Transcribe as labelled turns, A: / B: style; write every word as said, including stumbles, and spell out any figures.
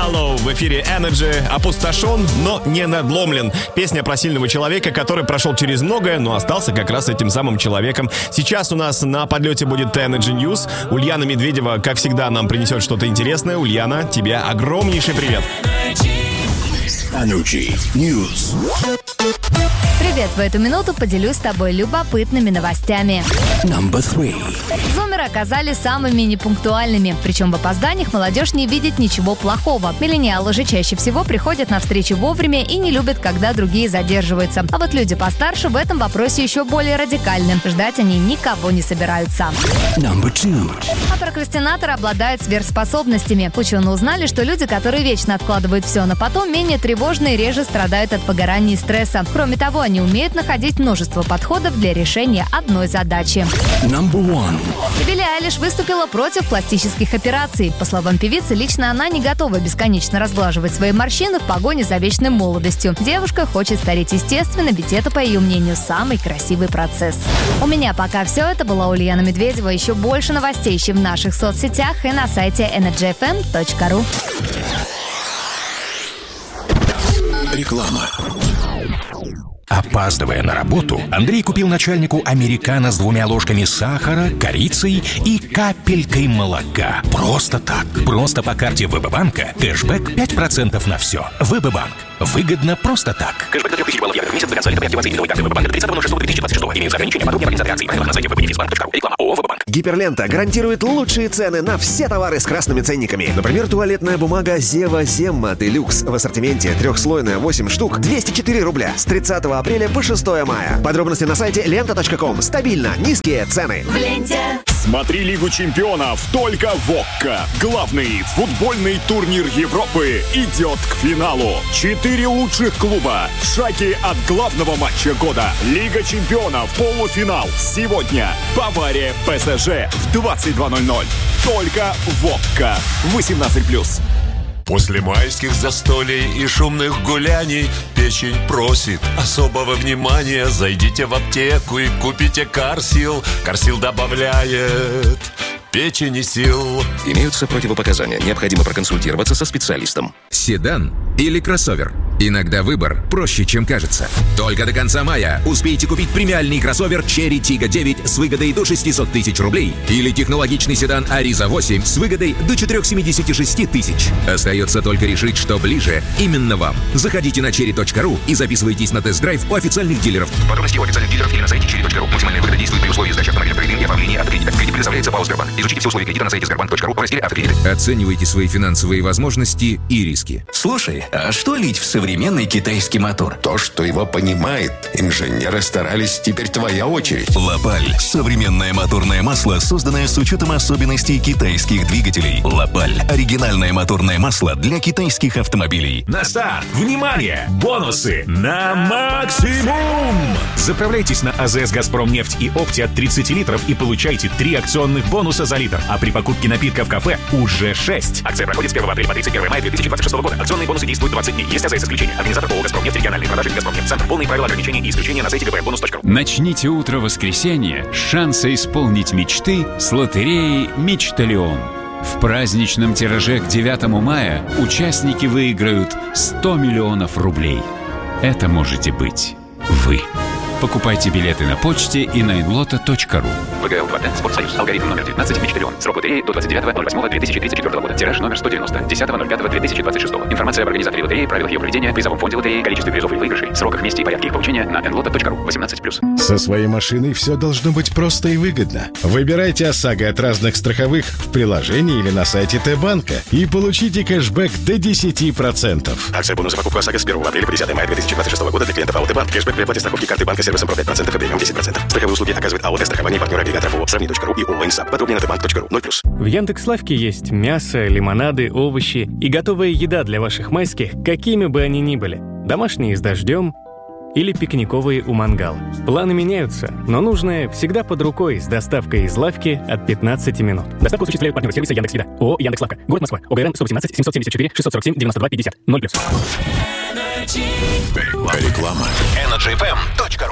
A: Hollow в эфире Energy. Опустошен, но не надломлен. Песня про сильного человека, который прошел через многое, но остался как раз этим самым человеком. Сейчас у нас на подлете будет Energy News. Ульяна Медведева, как всегда, нам принесет что-то интересное. Ульяна, тебе огромнейший привет.
B: Energy News.
C: Привет, в эту минуту поделюсь с тобой любопытными новостями.
B: Number three.
C: Зумеры оказались самыми непунктуальными. Причем в опозданиях молодежь не видит ничего плохого. Миллениалы же чаще всего приходят на встречи вовремя и не любят, когда другие задерживаются. А вот люди постарше в этом вопросе еще более радикальны. Ждать они никого не собираются.
B: Number two.
C: А прокрастинаторы обладают сверхспособностями. Ученые узнали, что люди, которые вечно откладывают все на потом, менее тревожны и реже страдают от выгорания и стресса. Кроме того, они умеют находить множество подходов для решения одной задачи.
B: Number one.
C: Билли Айлиш выступила против пластических операций. По словам певицы, лично она не готова бесконечно разглаживать свои морщины в погоне за вечной молодостью. Девушка хочет стареть естественно, ведь это, по ее мнению, самый красивый процесс. У меня пока все. Это была Ульяна Медведева. Еще больше новостей ищи в наших соцсетях и на сайте энерджи эф эм точка ру.
B: Реклама.
D: Опаздывая на работу, Андрей купил начальнику американо с двумя ложками сахара, корицей и капелькой молока. Просто так. Просто по карте ВБ-банка кэшбэк пять процентов на все. ВБ-банк. Выгодно просто так. Кэшбэк до трех тысяч баллов евро в месяц до конца лета при активации именной карты ВБ-банка до тридцатого ноль шестого две тысячи двадцать шестого. Имеются ограничения. Подробнее организация акций. Правила на сайте вэ бэ бенефис банк точка ру. Реклама ООО «ВБ-банк».
E: Гиперлента гарантирует лучшие цены на все товары с красными ценниками. Например, туалетная бумага Зева Земма Делюкс в ассортименте трехслойная восемь штук двести четыре рубля с тридцатого апреля по шестого мая. Подробности на сайте лента точка ком. Стабильно низкие цены.
C: В ленте.
F: Смотри Лигу чемпионов только в ОККО. Главный футбольный турнир Европы идет к финалу. Четыре лучших клуба в шаге от главного матча года. Лига чемпионов, полуфинал. Сегодня Бавария пэ эс жэ в двадцать два ноль ноль. Только в ОККО. восемнадцать плюс.
G: После майских застолий и шумных гуляний печень просит особого внимания. Зайдите в аптеку и купите Карсил. Карсил добавляет печени сил.
H: Имеются противопоказания. Необходимо проконсультироваться со специалистом.
I: Седан или кроссовер? Иногда выбор проще, чем кажется. Только до конца мая успейте купить премиальный кроссовер Cherry Tiggo девять с выгодой до шестьсот тысяч рублей или технологичный седан Ariza восемь с выгодой до четыреста семьдесят шесть тысяч. Остается только решить, что ближе именно вам. Заходите на черри точка ру и записывайтесь на тест-драйв у официальных дилеров.
H: Подробности у официальных дилеров или на сайте черри точка ру. Максимальная выгода действует при условии сдачи автомобиля в трейдинг и оформления автокредита. Кредит предоставляется ПАО «Сбербанк». Изучите все условия кредита на сайте сбербанк точка ру в разделе «Автокредиты».
I: Оценивайте свои финансовые возможности и риски.
J: Слушай, а что лить в современный китайский мотор?
K: То, что его понимает. Инженеры старались, теперь твоя очередь.
L: Лапаль. Современное моторное масло, созданное с учетом особенностей китайских двигателей. Лапаль. Оригинальное моторное масло для китайских автомобилей.
D: На старт! Внимание! Бонусы на максимум! Заправляйтесь на АЗС «Газпромнефть» и «Опти» от тридцати литров и получайте три акционных бонуса за литр. А при покупке напитка в кафе уже шесть. Акция проходит с первого апреля по тридцать первого мая две тысячи двадцать шестого года. Акционные бонусы действуют двадцать дней. Есть АЗС исключения. Организатор ООО «Газпромнефть», региональные продажи «Газпромнефть». Центр. Полные правила ограничений и исключения на сайте гэ бэ бонус точка ру.
M: Начните утро воскресенья с шанса исполнить мечты с лотереей «Мечталион». В праздничном тираже к девятому мая участники выиграют сто миллионов рублей. Это можете быть вы. Покупайте билеты на почте и на инлота точка ру.
H: вэ гэ эл два тэ, Спортсоюз, алгоритм номер девятнадцать, Мечталион. Срок лотереи до двадцать девятого ноль восьмого две тысячи тридцать четвёртого года. Тираж номер сто девяносто, десятого ноль пятого две тысячи двадцать шестого. Информация об организаторе лотереи, правилах ее проведения, призовом фонде лотереи, количестве призов и выигрышей, сроках, месте и порядке их получения на инлота точка ру. восемнадцать плюс.
N: Со своей машиной все должно быть просто и выгодно. Выбирайте ОСАГО от разных страховых в приложении или на сайте Т-банка и получите кэшбэк до десяти процентов.
A: Акция бонуса покупка ОСАГО с первого апреля по десятого мая две тысячи двадцать шестого года для клиентов АО «Т-банк». Кэшбэк при оплате страховки карты банка сервисом про пять процентов и премиум десять процентов. Страховые услуги оказывает АО «Страхование», партнер агрегаторов ООО «Сравни точка ру» и ООО «Инсап». Подробнее на тбанк точка ру. ноль плюс.
O: В Яндекс.Лавке есть мясо, лимонады, овощи и готовая еда для ваших майских, какими бы они ни были. Домашние с дождем или пикниковые у мангала. Планы меняются, но нужное всегда под рукой с доставкой из лавки от пятнадцати минут. Доставку осуществляют партнеры сервиса Яндекс.Еда. ООО «Яндекс.Лавка». Город Москва. ОГРН сто восемнадцать семьсот семьдесят четыре шестьсот сорок семь девяносто два пятьдесят. ноль плюс.
B: Реклама.
D: энерджи эф эм точка ру.